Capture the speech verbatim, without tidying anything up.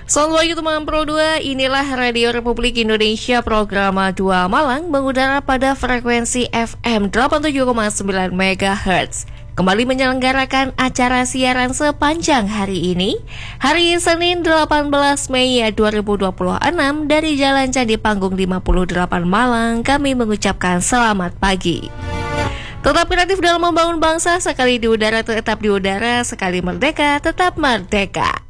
Selamat pagi teman Pro dua, inilah Radio Republik Indonesia program dua Malang mengudara pada frekuensi F M delapan puluh tujuh koma sembilan megahertz. Kembali menyelenggarakan acara siaran sepanjang hari ini, hari Senin delapan belas Mei dua ribu dua puluh enam dari Jalan Candi Panggung lima puluh delapan Malang, kami mengucapkan selamat pagi. Tetap kreatif dalam membangun bangsa, sekali di udara tetap di udara, sekali merdeka tetap merdeka.